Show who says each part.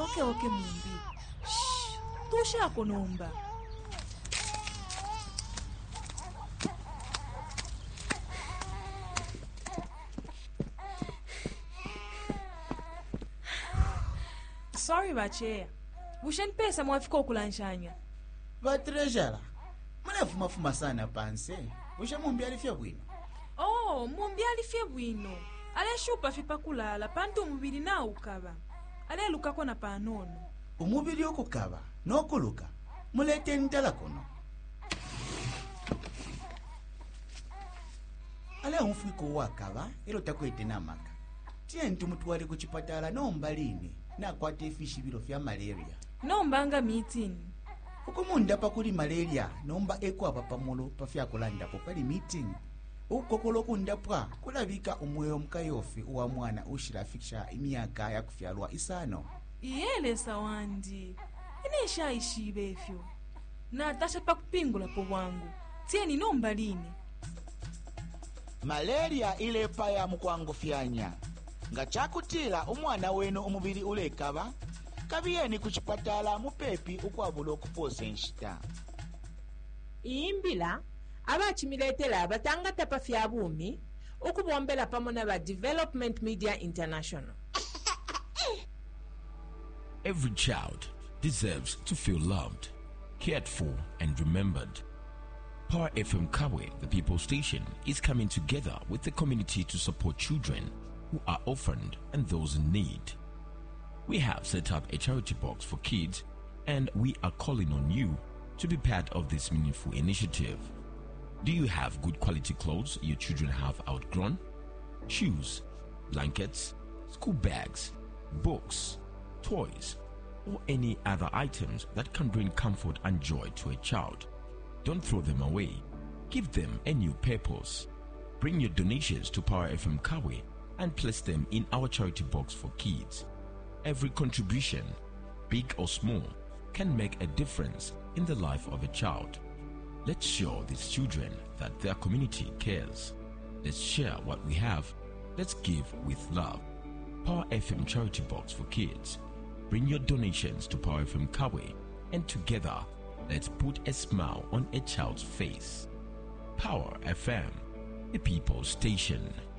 Speaker 1: Okay Mumbi. Shh. Tosha kunomba. Sorry Bachea. Bushen pesa mwafika okulanshanya.
Speaker 2: Batrejala. Mwana fuma sana panse. Busha Mumbi alifia bwino.
Speaker 1: Oh, Mumbi alifia bwino. Ale shupa fipa kulala pantu umubiri na ukaba. Ale lukako na panono.
Speaker 2: Umubiri okukaba n'okuluka mulete ntala kuno. Ale umfiko wakaba ero takwete namaka. Tientu mutwale ku chipatala nombalini nakwata efishi biro fya malaria.
Speaker 1: Nombanga meeting.
Speaker 2: Ukumunda pakuli malaria nomba ekwapa pamolo pafya kulanda pali meeting. Ukokolo kundapwa kulabika umweyo mkayofi uwa mwana ushirafikisha imyaka ya kufyalwa isano.
Speaker 1: Iyele sawandi. Inesha ishibefyo. Na tasha pakupingula po wangu. Tieni nombalini.
Speaker 3: Malaria ile paya mukwangu fyanya. Nga chakutila umwana wenu umubiri ulekaba. Kabiyeni kuchipatala mupepi ukwabula okupose nshita.
Speaker 4: Imbila abachimiletela abatangata pafya bumi okubombela pamona ba Development Media International.
Speaker 5: Every child deserves to feel loved, cared for, and remembered. Power FM Kawe, the People Station, is coming together with the community to support children who are orphaned and those in need. We have set up a charity box for kids, and we are calling on you to be part of this meaningful initiative. Do you have good quality clothes your children have outgrown? Shoes, blankets, school bags, books, toys, or any other items that can bring comfort and joy to a child? Don't throw them away. Give them a new purpose. Bring your donations to Power FM Kawe and place them in our charity box for kids. Every contribution, big or small, can make a difference in the life of a child. Let's show these children that their community cares. Let's share what we have. Let's give with love. Power FM Charity Box for Kids. Bring your donations to Power FM Kawe, and together, let's put a smile on a child's face. Power FM, the People Station.